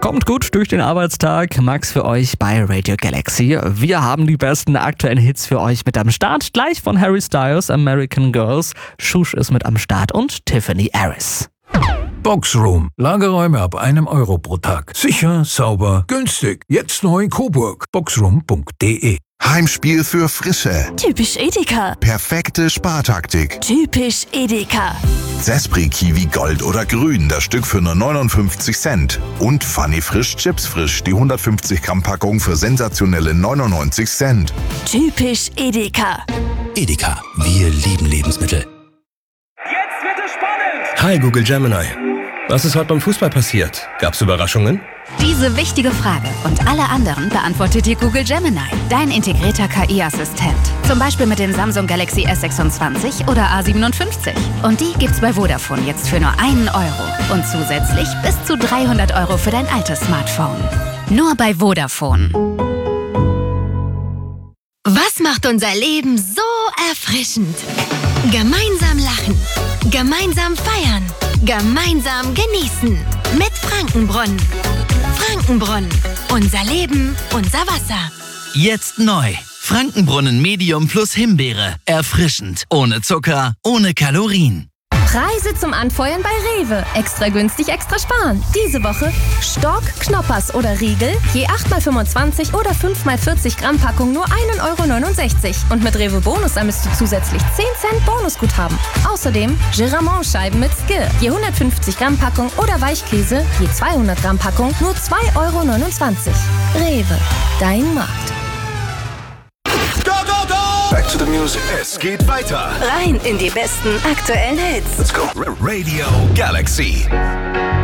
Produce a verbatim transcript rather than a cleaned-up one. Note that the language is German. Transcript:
Kommt gut durch den Arbeitstag. Max für euch bei Radio Galaxy. Wir haben die besten aktuellen Hits für euch mit am Start. Gleich von Harry Styles, American Girls. Shush ist mit am Start und Tiffany Harris. Boxroom. Lagerräume ab einem Euro pro Tag. Sicher, sauber, günstig. Jetzt neu in Coburg. boxroom punkt de. Heimspiel für Frische. Typisch Edeka. Perfekte Spartaktik. Typisch Edeka. Zespri Kiwi Gold oder Grün, das Stück für nur neunundfünfzig Cent. Und Funny Frisch Chips Frisch, die hundertfünfzig Gramm Packung für sensationelle neunundneunzig Cent. Typisch Edeka. Edeka, wir lieben Lebensmittel. Jetzt wird es spannend! Hi Google Gemini. Was ist heute beim Fußball passiert? Gab's Überraschungen? Diese wichtige Frage und alle anderen beantwortet dir Google Gemini, dein integrierter K I-Assistent. Zum Beispiel mit den Samsung Galaxy S sechsundzwanzig oder A siebenundfünfzig. Und die gibt's bei Vodafone jetzt für nur einen Euro. Und zusätzlich bis zu dreihundert Euro für dein altes Smartphone. Nur bei Vodafone. Was macht unser Leben so erfrischend? Gemeinsam lachen, gemeinsam feiern, gemeinsam genießen. Mit Frankenbrunnen. Frankenbrunnen. Unser Leben, unser Wasser. Jetzt neu. Frankenbrunnen Medium plus Himbeere. Erfrischend. Ohne Zucker, ohne Kalorien. Preise zum Anfeuern bei Rewe. Extra günstig, extra sparen. Diese Woche Stork, Knoppers oder Riegel, je acht mal fünfundzwanzig oder fünf mal vierzig Gramm Packung nur ein Euro neunundsechzig. Und mit Rewe Bonus sammelst du zusätzlich zehn Cent Bonusguthaben. Außerdem Giramont-Scheiben mit Skir, je hundertfünfzig Gramm Packung oder Weichkäse, je zweihundert Gramm Packung nur zwei Euro neunundzwanzig. Rewe, dein Markt. Back to the music. Es geht weiter. Rein in die besten aktuellen Hits. Let's go. Radio Galaxy.